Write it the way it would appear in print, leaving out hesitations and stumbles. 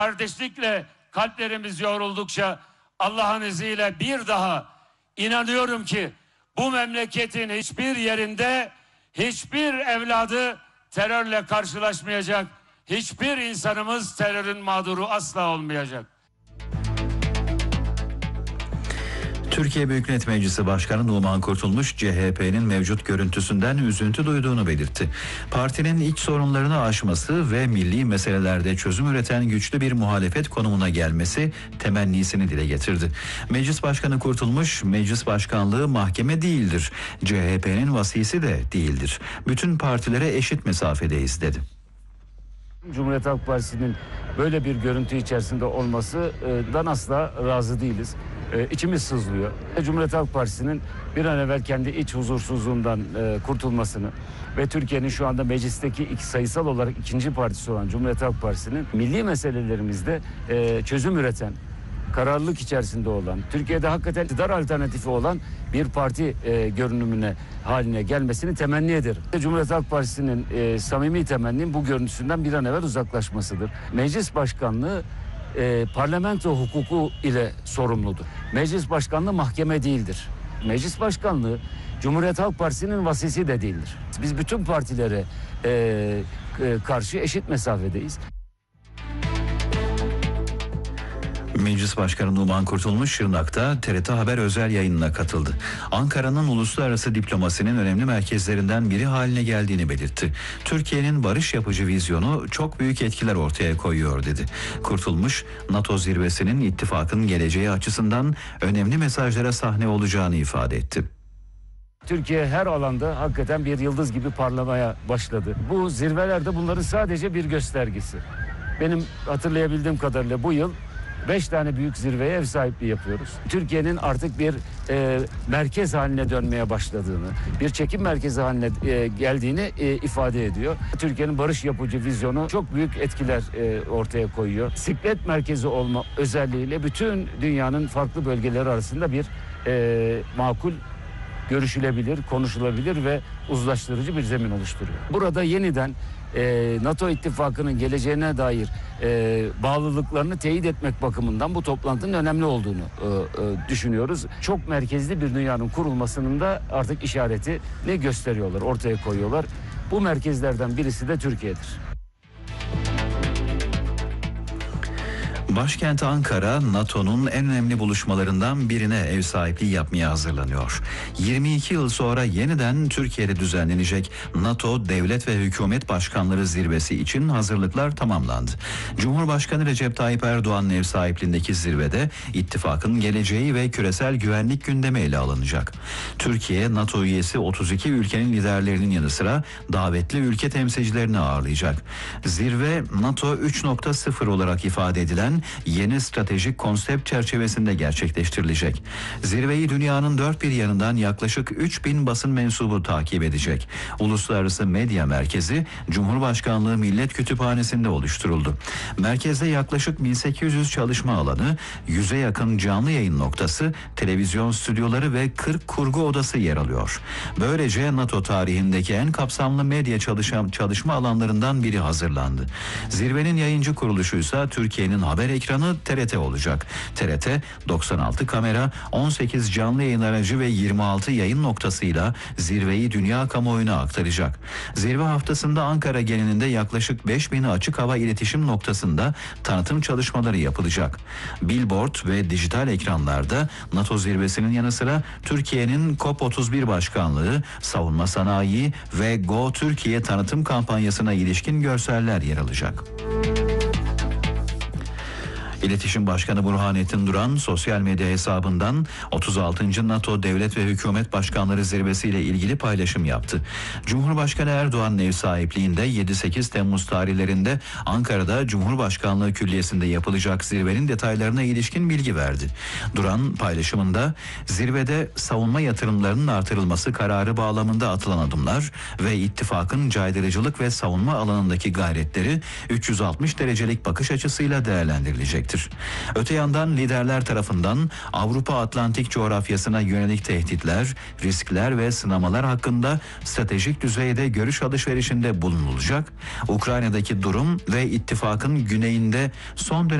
Kardeşlikle kalplerimiz yoğruldukça Allah'ın izniyle bir daha inanıyorum ki bu memleketin hiçbir yerinde hiçbir evladı terörle karşılaşmayacak. Hiçbir insanımız terörün mağduru asla olmayacak. Türkiye Büyük Millet Meclisi Başkanı Numan Kurtulmuş, CHP'nin mevcut görüntüsünden üzüntü duyduğunu belirtti. Partinin iç sorunlarını aşması ve milli meselelerde çözüm üreten güçlü bir muhalefet konumuna gelmesi temennisini dile getirdi. Meclis Başkanı Kurtulmuş, meclis başkanlığı mahkeme değildir, CHP'nin vasisi de değildir. Bütün partilere eşit mesafedeyiz dedi. Cumhuriyet Halk Partisi'nin böyle bir görüntü içerisinde olmasından asla razı değiliz. İçimiz sızlıyor. Cumhuriyet Halk Partisi'nin bir an evvel kendi iç huzursuzluğundan kurtulmasını ve Türkiye'nin şu anda meclisteki sayısal olarak ikinci partisi olan Cumhuriyet Halk Partisi'nin milli meselelerimizde çözüm üreten, kararlılık içerisinde olan, Türkiye'de hakikaten iktidar alternatifi olan bir parti görünümüne haline gelmesini temenni ederim. Cumhuriyet Halk Partisi'nin samimi temennim bu görüntüsünden bir an evvel uzaklaşmasıdır. Meclis başkanlığı parlamento hukuku ile sorumludur. Meclis başkanlığı mahkeme değildir. Meclis başkanlığı Cumhuriyet Halk Partisi'nin vasisi de değildir. Biz bütün partilere karşı eşit mesafedeyiz. Meclis Başkanı Numan Kurtulmuş Şırnak'ta TRT Haber özel yayınına katıldı. Ankara'nın uluslararası diplomasinin önemli merkezlerinden biri haline geldiğini belirtti. Türkiye'nin barış yapıcı vizyonu çok büyük etkiler ortaya koyuyor dedi. Kurtulmuş, NATO zirvesinin ittifakın geleceği açısından önemli mesajlara sahne olacağını ifade etti. Türkiye her alanda hakikaten bir yıldız gibi parlamaya başladı. Bu zirvelerde bunların sadece bir göstergesi. Benim hatırlayabildiğim kadarıyla bu yıl 5 tane büyük zirveye ev sahipliği yapıyoruz. Türkiye'nin artık bir merkez haline dönmeye başladığını, bir çekim merkezi haline geldiğini ifade ediyor. Türkiye'nin barış yapıcı vizyonu çok büyük etkiler ortaya koyuyor. Siklet merkezi olma özelliğiyle bütün dünyanın farklı bölgeleri arasında bir makul, görüşülebilir, konuşulabilir ve uzlaştırıcı bir zemin oluşturuyor. Burada yeniden NATO ittifakının geleceğine dair bağlılıklarını teyit etmek bakımından bu toplantının önemli olduğunu düşünüyoruz. Çok merkezli bir dünyanın kurulmasının da artık işaretini gösteriyorlar, ortaya koyuyorlar. Bu merkezlerden birisi de Türkiye'dir. Başkent Ankara, NATO'nun en önemli buluşmalarından birine ev sahipliği yapmaya hazırlanıyor. 22 yıl sonra yeniden Türkiye'de düzenlenecek NATO Devlet ve Hükümet Başkanları Zirvesi için hazırlıklar tamamlandı. Cumhurbaşkanı Recep Tayyip Erdoğan'ın ev sahipliğindeki zirvede ittifakın geleceği ve küresel güvenlik gündemi ele alınacak. Türkiye, NATO üyesi 32 ülkenin liderlerinin yanı sıra davetli ülke temsilcilerini ağırlayacak. Zirve, NATO 3.0 olarak ifade edilen yeni stratejik konsept çerçevesinde gerçekleştirilecek. Zirveyi dünyanın dört bir yanından yaklaşık 3000 basın mensubu takip edecek. Uluslararası Medya Merkezi Cumhurbaşkanlığı Millet Kütüphanesi'nde oluşturuldu. Merkezde yaklaşık 1800 çalışma alanı, 100'e yakın canlı yayın noktası, televizyon stüdyoları ve 40 kurgu odası yer alıyor. Böylece NATO tarihindeki en kapsamlı medya çalışma alanlarından biri hazırlandı. Zirvenin yayıncı kuruluşuysa Türkiye'nin haber ekranı TRT olacak. TRT 96 kamera, 18 canlı yayın aracı ve 26 yayın noktasıyla zirveyi dünya kamuoyuna aktaracak. Zirve haftasında Ankara genelinde yaklaşık 5000 açık hava iletişim noktasında tanıtım çalışmaları yapılacak. Billboard ve dijital ekranlarda NATO zirvesinin yanı sıra Türkiye'nin COP31 başkanlığı, savunma sanayi ve Go Türkiye tanıtım kampanyasına ilişkin görseller yer alacak. İletişim Başkanı Burhanettin Duran sosyal medya hesabından 36. NATO Devlet ve Hükümet Başkanları Zirvesi ile ilgili paylaşım yaptı. Cumhurbaşkanı Erdoğan'ın ev sahipliğinde 7-8 Temmuz tarihlerinde Ankara'da Cumhurbaşkanlığı Külliyesi'nde yapılacak zirvenin detaylarına ilişkin bilgi verdi. Duran paylaşımında zirvede savunma yatırımlarının artırılması kararı bağlamında atılan adımlar ve ittifakın caydırıcılık ve savunma alanındaki gayretleri 360 derecelik bakış açısıyla değerlendirilecektir. edilecektir. Öte yandan liderler tarafından Avrupa Atlantik coğrafyasına yönelik tehditler, riskler ve sınamalar hakkında stratejik düzeyde görüş alışverişinde bulunulacak. Ukrayna'daki durum ve ittifakın güneyinde son dönem